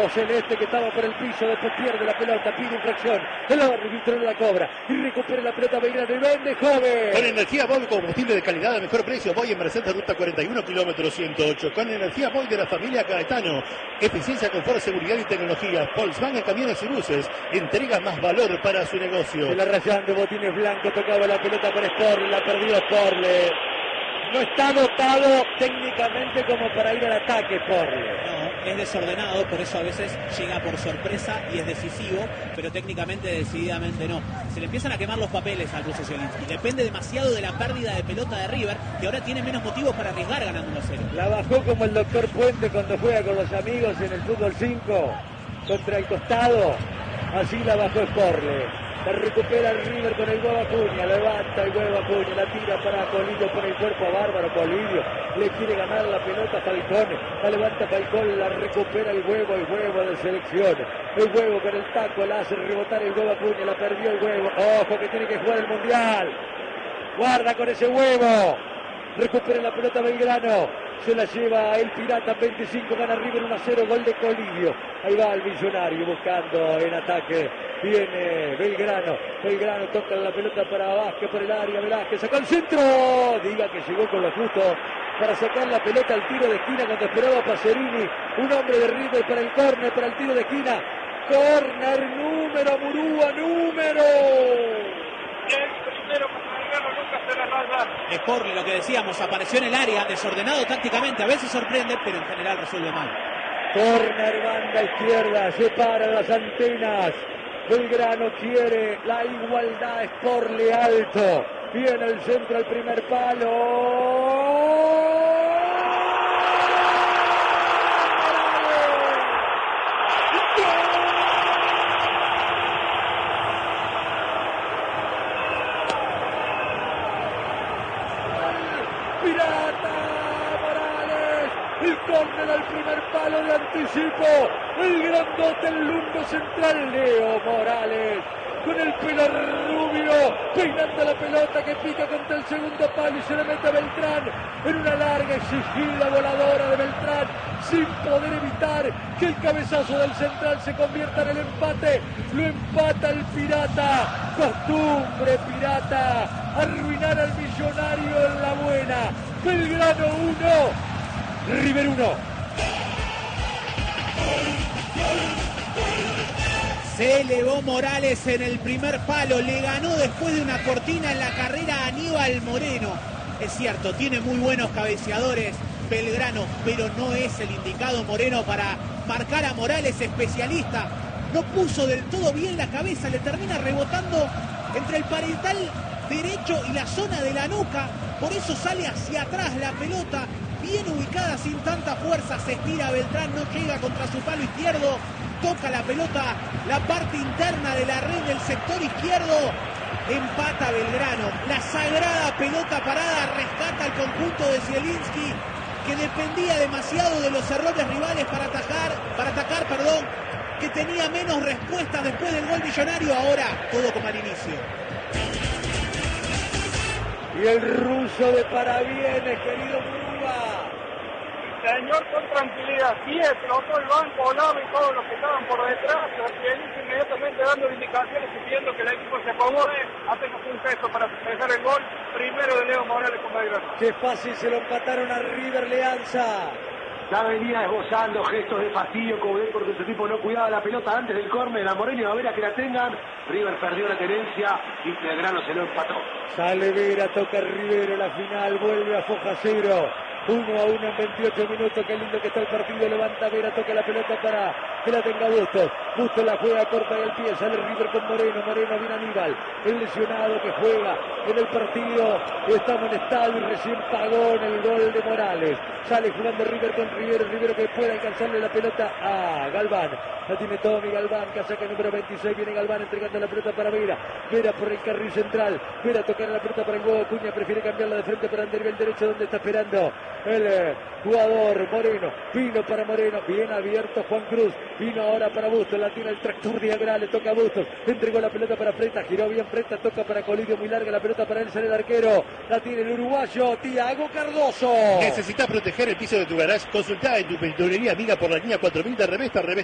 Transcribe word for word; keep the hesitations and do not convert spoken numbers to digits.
Arquero celeste que estaba por el piso, después pierde la pelota, pide infracción. El árbitro no la cobra y recupera la pelota Belgrano y vende joven. Con energía Boy, combustible de calidad a mejor precio. Boy en Mercedes Ruta cuarenta y uno, kilómetro ciento ocho. Con energía Boy de la familia Caetano. Eficiencia, confort, seguridad y tecnología. Volkswagen Camiones y Buses. Entrega más valor para su negocio. Se la rayan de botines blancos, tocaba la pelota para Sporle, la perdió Sporle. No está dotado técnicamente como para ir al ataque, Sporle. No, es desordenado, por eso a veces llega por sorpresa y es decisivo, pero técnicamente decididamente no. Se le empiezan a quemar los papeles al ruso Zielinski. Depende demasiado de la pérdida de pelota de River, que ahora tiene menos motivos para arriesgar ganando uno a cero. La bajó como el doctor Puente cuando juega con los amigos en el fútbol cinco contra el costado. Así la bajó Sporle. La recupera el River con el huevo Acuña, levanta el huevo Acuña, la tira para Colidio por el cuerpo bárbaro. Colidio le quiere ganar la pelota a Falcón, la levanta Falcón, la recupera el huevo, el huevo de selección. El huevo con el taco la hace rebotar el huevo Acuña, la perdió el huevo. Ojo que tiene que jugar el mundial. Guarda con ese huevo. Recupera la pelota Belgrano. Se la lleva el Pirata, veinticinco, gana River uno a cero, gol de Colidio. Ahí va el Millonario buscando en ataque. Viene Belgrano. Belgrano toca la pelota para Vázquez por el área. Velázquez saca el centro. Diga que llegó con lo justo para sacar la pelota al tiro de esquina cuando esperaba Pacerini. Un hombre de River para el córner, para el tiro de esquina. Córner, número, Murúa, número. El primero para Belgrano, nunca se la raya. Sporle, lo que decíamos, apareció en el área, desordenado tácticamente, a veces sorprende, pero en general resuelve mal. Córner, banda izquierda, separa las antenas. Belgrano quiere la igualdad, Sporle alto. Viene el centro al primer palo. El córner al primer palo de anticipo. El grandote, el lungo central, Leo Morales. Con el pelo rubio, peinando la pelota que pica contra el segundo palo y se le mete a Beltrán. En una larga exigida voladora de Beltrán, sin poder evitar que el cabezazo del central se convierta en el empate. Lo empata el Pirata. Costumbre Pirata. Arruinar al Millonario en la buena. Belgrano uno. River uno. Se elevó Morales en el primer palo, le ganó después de una cortina en la carrera a Aníbal Moreno. Es cierto, tiene muy buenos cabeceadores Belgrano, pero no es el indicado Moreno para marcar a Morales, especialista. No puso del todo bien la cabeza, le termina rebotando entre el parietal derecho y la zona de la nuca, por eso sale hacia atrás la pelota. Bien ubicada, sin tanta fuerza, se estira Beltrán, no llega contra su palo izquierdo, toca la pelota, la parte interna de la red del sector izquierdo, empata Belgrano, la sagrada pelota parada rescata al conjunto de Zielinski, que dependía demasiado de los errores rivales para atacar, para atacar, perdón, que tenía menos respuestas después del gol millonario, ahora todo como al inicio. Y el ruso de parabienes, querido Murúa. Señor, con tranquilidad, sí explotó el banco, Olave y todos los que estaban por detrás. Zielinski inmediatamente dando indicaciones y pidiendo que el equipo se acomode. Hacemos un gesto para festejar el gol primero de Leo Morales con Belgrano. Qué fácil se lo empataron a River Leanza. Ya venía esbozando gestos de fastidio, como ven, porque su equipo no cuidaba la pelota antes del córner. A Moreno y a Vera que la tengan. River perdió la tenencia y Belgrano se lo empató. Sale Vera, toca Rivero, la final, vuelve a Foja cero. uno a uno en veintiocho minutos, qué lindo que está el partido, levanta Vera, toca la pelota para que la tenga Bustos. Bustos la juega corta y al pie, sale River con Moreno, Moreno viene Aníbal, el lesionado que juega en el partido, está amonestado y recién pagó en el gol de Morales. Sale jugando River con Rivero, Rivero que puede alcanzarle la pelota a Galván. La tiene Tommy Galván, que saca el número veintiséis, viene Galván entregando la pelota para Vera. Vera por el carril central, Vera tocar la pelota para el huevo Acuña, prefiere cambiarla de frente para Ander el derecho donde está esperando el eh, jugador Moreno. Vino para Moreno, bien abierto Juan Cruz, vino ahora para Bustos, la tiene el tractor diagonal, le toca a Bustos, entregó la pelota para Freta, giró bien Freta, toca para Colidio, muy larga la pelota para él, sale el arquero, la tiene el uruguayo Tiago Cardoso. ¿Necesitas proteger el piso de tu garage? Consultá en tu pinturería amiga por la línea cuatro mil de Revesta, Revesta